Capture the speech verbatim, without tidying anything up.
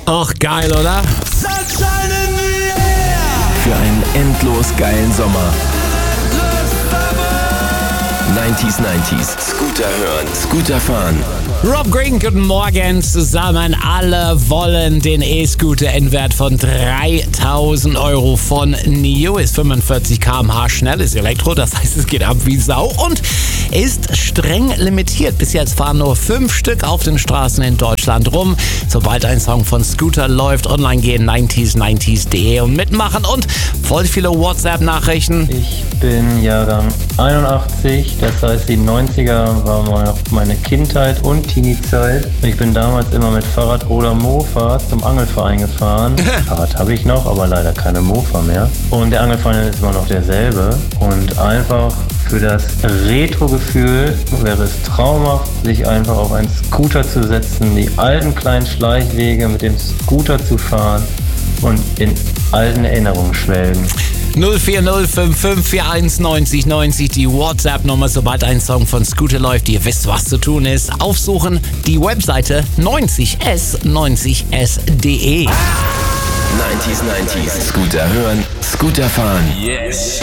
Ach, geil, oder? Sunshine in the air. Für einen endlos geilen Sommer. neunziger neunzig. Scooter hören, Scooter fahren. Rob Green, guten Morgen zusammen. Alle wollen den E-Scooter in Wert von dreitausend Euro von Nio. Ist fünfundvierzig Kilometer pro Stunde schnell, ist Elektro, das heißt, es geht ab wie Sau und ist streng limitiert. Bis jetzt fahren nur fünf Stück auf den Straßen in Deutschland rum. Sobald ein Song von Scooter läuft, online gehen, neunzig neunzig punkt de und mitmachen und voll viele WhatsApp-Nachrichten. Ich bin Jahrgang einundachtzig, das heißt die neunziger war mal meine Kindheit und Teenie-Zeit. Ich bin damals immer mit Fahrrad oder Mofa zum Angelverein gefahren. Fahrrad habe ich noch, aber leider keine Mofa mehr. Und der Angelverein ist immer noch derselbe. Und einfach für das Retro-Gefühl wäre es traumhaft, sich einfach auf einen Scooter zu setzen, die alten kleinen Schleichwege mit dem Scooter zu fahren und in alten Erinnerungen schwelgen. null vier null fünf fünf vier eins neunzig neunzig, die WhatsApp-Nummer, sobald ein Song von Scooter läuft, ihr wisst, was zu tun ist. Aufsuchen, die Webseite neunzig s neunzig s punkt de. neunzig neunzig. Scooter hören, Scooter fahren. Yes.